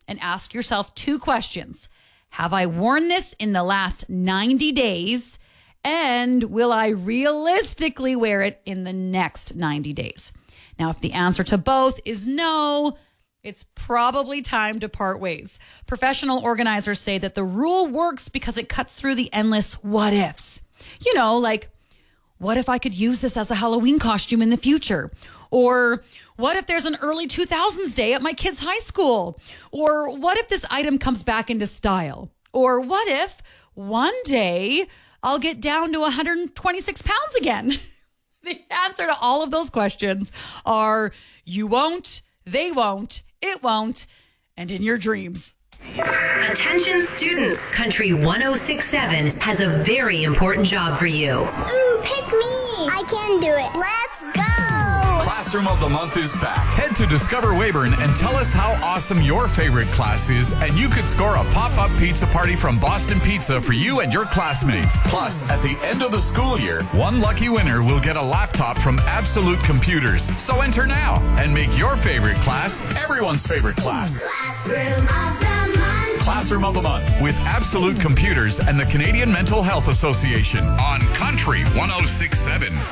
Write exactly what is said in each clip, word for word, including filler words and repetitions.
and ask yourself two questions. Have I worn this in the last ninety days? And will I realistically wear it in the next ninety days? Now, if the answer to both is no, it's probably time to part ways. Professional organizers say that the rule works because it cuts through the endless what ifs. You know, like, what if I could use this as a Halloween costume in the future? Or what if there's an early two thousands day at my kid's high school? Or what if this item comes back into style? Or what if one day I'll get down to one hundred twenty-six pounds again? The answer to all of those questions are you won't, they won't, it won't, and in your dreams. Attention students, Country one oh six point seven has a very important job for you. Ooh, pick me! I can do it. Let's go! Classroom of the Month is back. Head to Discover Weyburn and tell us how awesome your favorite class is, and you could score a pop-up pizza party from Boston Pizza for you and your classmates. Plus, at the end of the school year, one lucky winner will get a laptop from Absolute Computers. So enter now and make your favorite class everyone's favorite class. Classroom of the Month. Classroom of the Month with Absolute Computers and the Canadian Mental Health Association on Country one oh six point seven.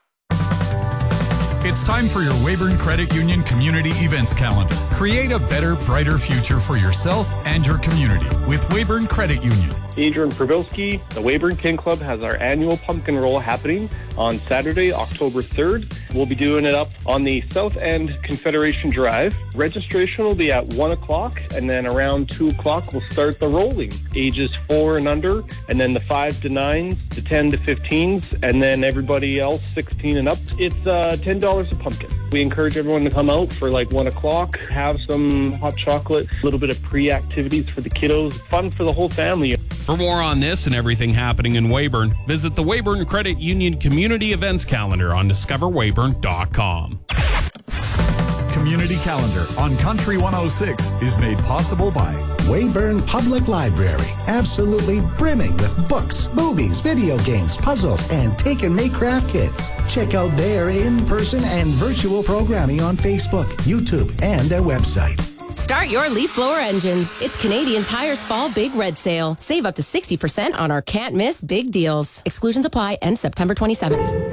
It's time for your Weyburn Credit Union Community Events Calendar. Create a better, brighter future for yourself and your community with Weyburn Credit Union. Adrian Provilski, the Weyburn King Club has our annual pumpkin roll happening on Saturday, October third. We'll be doing it up on the South End Confederation Drive. Registration will be at one o'clock, and then around two o'clock we'll start the rolling. Ages four and under, and then the five to nines, the ten to fifteens, and then everybody else sixteen and up. It's uh, ten dollars a pumpkin. We encourage everyone to come out for like one o'clock, have some hot chocolate, a little bit of pre-activities for the kiddos, fun for the whole family. For more on this and everything happening in Weyburn, visit the Weyburn Credit Union Community Events Calendar on discover weyburn dot com. Community Calendar on Country one oh six is made possible by Weyburn Public Library, absolutely brimming with books, movies, video games, puzzles, and take and make craft kits. Check out their in-person and virtual programming on Facebook, YouTube, and their website. Start your leaf blower engines. It's Canadian Tire's Fall Big Red Sale. Save up to sixty percent on our can't miss big deals. Exclusions apply. End September twenty-seventh.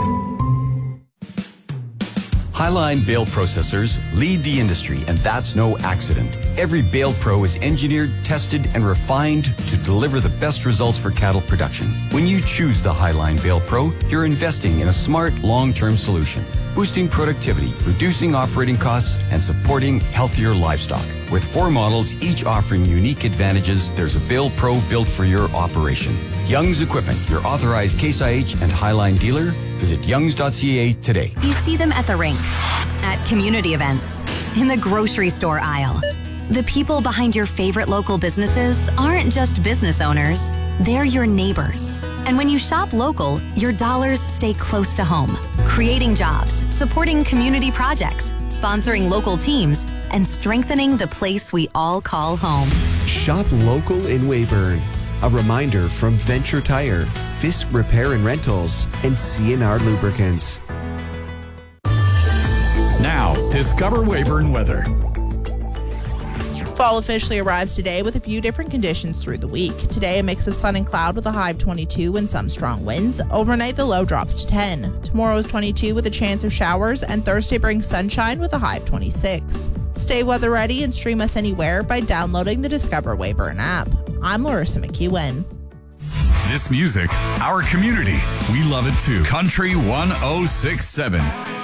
Highline Bale Processors lead the industry, and that's no accident. Every Bale Pro is engineered, tested, and refined to deliver the best results for cattle production. When you choose the Highline Bale Pro, you're investing in a smart, long-term solution, boosting productivity, reducing operating costs, and supporting healthier livestock. With four models, each offering unique advantages, there's a Bale Pro built for your operation. Young's Equipment, your authorized Case I H and Highline dealer. Visit youngs dot c a today. You see them at the rink, at community events, in the grocery store aisle. The people behind your favorite local businesses aren't just business owners, they're your neighbors. And when you shop local, your dollars stay close to home, creating jobs, supporting community projects, sponsoring local teams, and strengthening the place we all call home. Shop local in Weyburn. A reminder from Venture Tire, Fisk Repair and Rentals, and C and R Lubricants. Now, Discover Weyburn weather. Fall officially arrives today with a few different conditions through the week. Today, a mix of sun and cloud with a high of twenty-two and some strong winds. Overnight, the low drops to ten. Tomorrow is twenty-two with a chance of showers, and Thursday brings sunshine with a high of twenty-six. Stay weather ready and stream us anywhere by downloading the Discover Weyburn app. I'm Larissa McEwen. This music, our community, we love it too. Country one oh six point seven.